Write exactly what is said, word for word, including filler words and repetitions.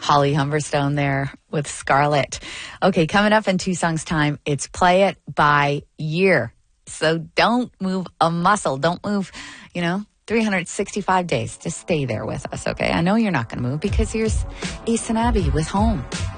Holly Humberstone there with Scarlett. Okay, coming up in two songs' time, it's Play It by Year. So don't move a muscle. Don't move, you know, three hundred sixty-five days. Just stay there with us, okay? I know you're not going to move because here's Ace and Abby with Home.